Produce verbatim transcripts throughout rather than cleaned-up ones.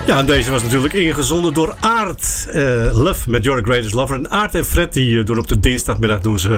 Ja, en deze was natuurlijk ingezonden door Aart. Uh, Love met Your Greatest Lover. En Aart en Fred die uh, doen op de dinsdagmiddag doen ze...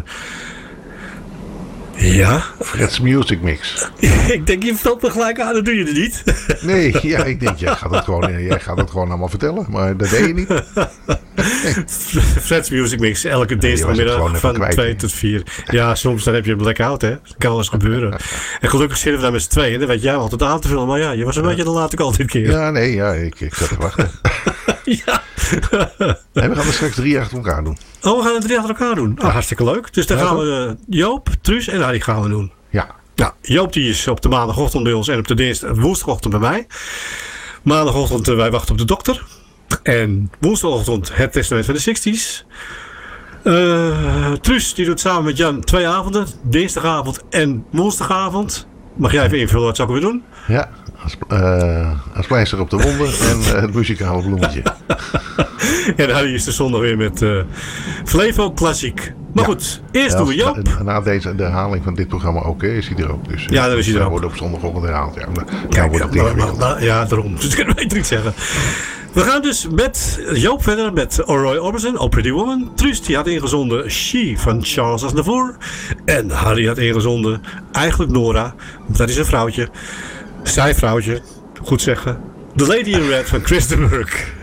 Ja? Fred's Music Mix. Ik denk, je valt me gelijk aan, dat doe je er niet. Nee, ja, ik denk, jij gaat het gewoon, jij gaat het gewoon allemaal vertellen. Maar dat deed je niet. Nee. Fred's Music Mix, elke dinsdagmiddag nee, van twee tot vier. Ja, soms dan heb je een blackout, hè. Dat kan wel eens gebeuren. En gelukkig zitten we daar met z'n tweeën. Dan weet jij altijd aan te vullen. Maar ja, je was een ja. beetje te laat ook al dit keer. Ja, nee, ja, ik, ik zat te wachten. Ja. Nee, we gaan er straks drie achter elkaar doen. Oh, we gaan er drie achter elkaar doen. Oh, hartstikke leuk. Dus dan ja, gaan we uh, Joop, Truus en Harry gaan we doen. Ja. Nou, Joop die is op de maandagochtend bij ons en op de dinsdag, woensdagochtend bij mij. Maandagochtend uh, wij wachten op de dokter. En woensdagochtend het testament van de zestig's. Uh, Truus die doet samen met Jan twee avonden. Dinsdagavond en woensdagavond. Mag jij even invullen wat zou ik weer doen? Ja, als, uh, als pleister op de wonden en uh, het muzikale bloemetje. En Harry is de zondag weer met uh, Flevo Klassiek. Maar ja. goed, eerst ja, doen we Joop. Na, na deze, de herhaling van dit programma ook, hè, is hij er ook. Dus, ja, dan is hij er ook. Wordt op zondagochtend herhaald. Ja, dan, Kijk, wordt het ja, maar, maar, ja, daarom. Dus ik kan beter niet zeggen. We gaan dus met Joop verder met Roy Orbison, Oh Pretty Woman. Truus die had ingezonden She van Charles Aznavour. En Harry had ingezonden eigenlijk Nora. Dat is een vrouwtje. Zij vrouwtje. Goed zeggen. The Lady in Red van Chris de Burgh.